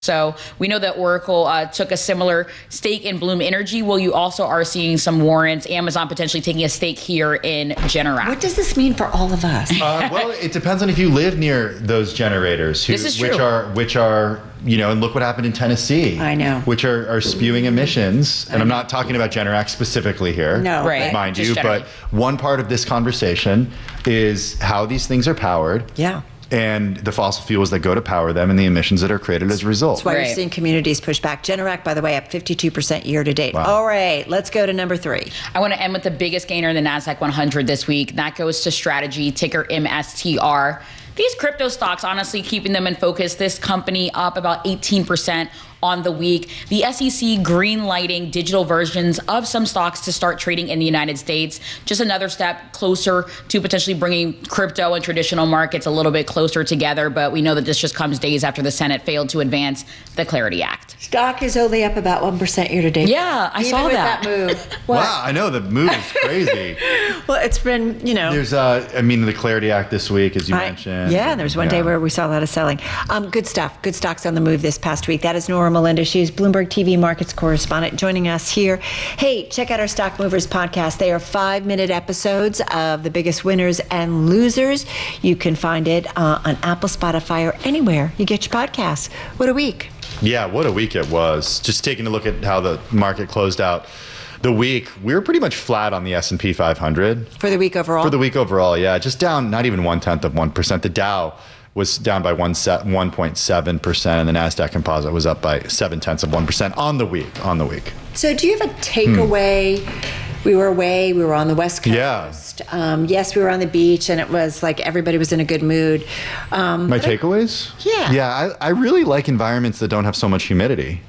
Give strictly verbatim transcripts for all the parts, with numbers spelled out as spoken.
So we know that Oracle uh, took a similar stake in Bloom Energy. Well, you also are seeing some warrants, Amazon potentially taking a stake here in Generac. What does this mean for all of us? Uh, well, it depends on if you live near those generators, who, This is true. which are which are you know, and look what happened in Tennessee. I know. Which are, are spewing emissions, and I'm not talking about Generac specifically here, No, Right. mind Just you. generally. But one part of this conversation is how these things are powered. Yeah. And the fossil fuels that go to power them and the emissions that are created as a result. That's why Right. you're seeing communities push back. Generac, by the way, up fifty-two percent year to date. Wow. All right, let's go to number three. I want to end with the biggest gainer in the NASDAQ one hundred this week. That goes to Strategy, ticker M S T R. These crypto stocks, honestly, keeping them in focus. This company up about eighteen percent on the week. The S E C green lighting digital versions of some stocks to start trading in the United States. Just another step closer to potentially bringing crypto and traditional markets a little bit closer together. But we know that this just comes days after the Senate failed to advance the Clarity Act. Stock is only up about one percent year to date. Yeah, I Even saw with that. that move. What? Wow, I know the move is crazy. Well, it's been, you know. There's, uh, I mean, the Clarity Act this week, as you I- mentioned. Yeah, there was one day Yeah. where we saw a lot of selling. Um, good stuff. Good stocks on the move this past week. That is Nora Melinda. She's Bloomberg T V markets correspondent joining us here. Hey, check out our Stock Movers podcast. They are five-minute episodes of the biggest winners and losers. You can find it uh, on Apple, Spotify, or anywhere you get your podcasts. What a week. Yeah, what a week it was. Just taking a look at how the market closed out the week, we were pretty much flat on the S and P five hundred. For the week overall? For the week overall, yeah. Just down not even one-tenth of one percent. The Dow was down by one point seven percent, and the NASDAQ composite was up by seven-tenths of one percent on the week, on the week. So do you have a takeaway? We were away, we were on the West Coast. Yeah. Um, yes, we were on the beach, and it was like everybody was in a good mood. Um, My but I- takeaways? Yeah. Yeah, I, I really like environments that don't have so much humidity.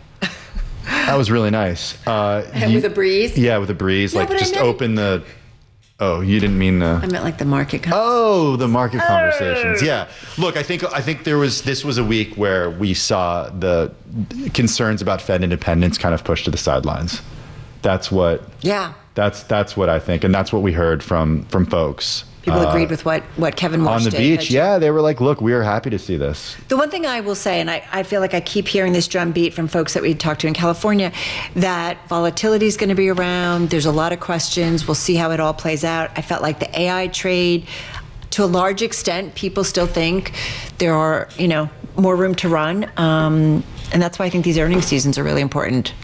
That was really nice. Uh, And with a breeze? Yeah, with a breeze. No, like but I just meant- open the... Oh, you didn't mean the... I meant like the market. con- Oh, the market conversations. Yeah. Look, I think I think there was this was a week where we saw the concerns about Fed independence kind of pushed to the sidelines. That's what Yeah. that's that's what I think, and that's what we heard from from folks. People uh, agreed with what, what Kevin Walsh on the did. beach. But- Yeah, they were like, "Look, we are happy to see this." The one thing I will say, and I, I feel like I keep hearing this drumbeat from folks that we talked to in California, that volatility is going to be around. There's a lot of questions. We'll see how it all plays out. I felt like the A I trade, to a large extent, people still think there are, you know, more room to run. Um, and that's why I think these earnings seasons are really important.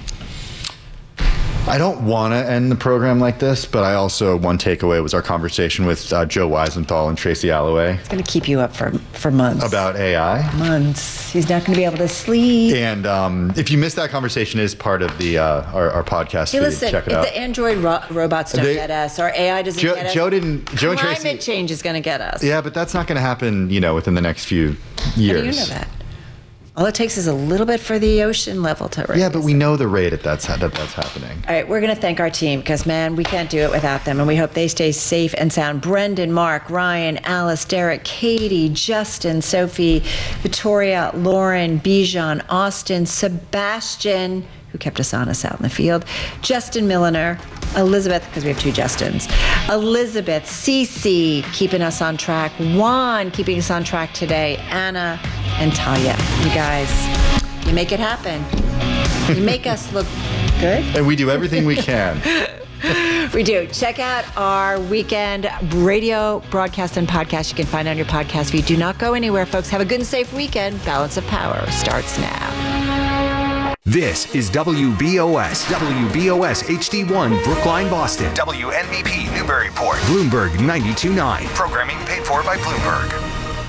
I don't want to end the program like this, but I also, one takeaway was our conversation with uh, Joe Weisenthal and Tracy Alloway It's going to keep you up for, for months. about A I. months. He's not going to be able to sleep. And um, if you missed that conversation, it is part of the uh, our, our podcast Hey, feed. listen, Check it if out. the Android ro- robots don't They- get us, or A I doesn't Joe- get us, Joe didn't- Joe and climate Tracy- change is going to get us. Yeah, but that's not going to happen, you know, within the next few years. How do you know that? All it takes is a little bit for the ocean level to rise. Yeah, but we know the rate at that's that that's happening. All right, we're going to thank our team because, man, we can't do it without them. And we hope they stay safe and sound. Brendan, Mark, Ryan, Alice, Derek, Katie, Justin, Sophie, Victoria, Lauren, Bijan, Austin, Sebastian, who kept us honest out in the field, Justin Milliner, Elizabeth, because we have two Justins, Elizabeth, Cece, keeping us on track, Juan, keeping us on track today, Anna, and Talia. You guys, you make it happen. You make us look good. And we do everything we can. We do. Check out our weekend radio broadcast and podcast. You can find it on your podcast feed. Do not go anywhere, folks. Have a good and safe weekend. Balance of Power starts now. This is W B O S, W B O S H D one, Brookline, Boston. W N B P, Newburyport. Bloomberg ninety-two point nine. Programming paid for by Bloomberg.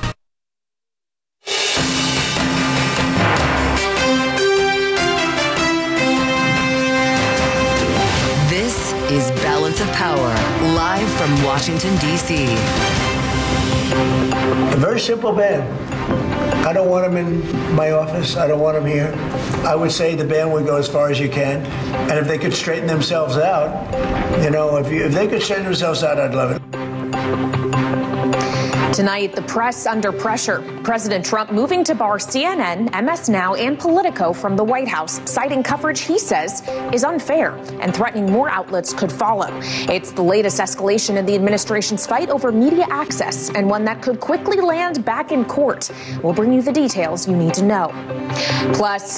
This is Balance of Power, live from Washington, D C. A very simple ban. I don't want him in my office. I don't want him here. I would say the ban would go as far as you can. And if they could straighten themselves out, you know, if, you, if they could straighten themselves out, I'd love it. Tonight, the press under pressure. President Trump moving to bar C N N, M S Now, and Politico from the White House, citing coverage he says is unfair and threatening more outlets could follow. It's the latest escalation in the administration's fight over media access, and one that could quickly land back in court. We'll bring you the details you need to know. Plus,